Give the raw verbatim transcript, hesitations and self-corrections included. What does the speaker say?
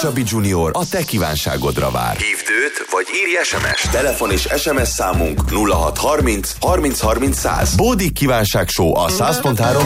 Csabi Junior a te kívánságodra vár. Hívd őt, vagy írj es em es. Telefon és es em es számunk nulla hat harminc harminc harminc száz. Bódik kívánság show a száz pont három